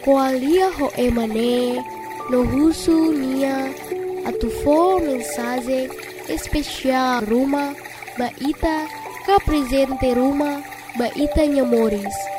Koalia ho emane no husu nia atufo mensagem especial Ruma ba ita ka presente Ruma ba ita nyamoris.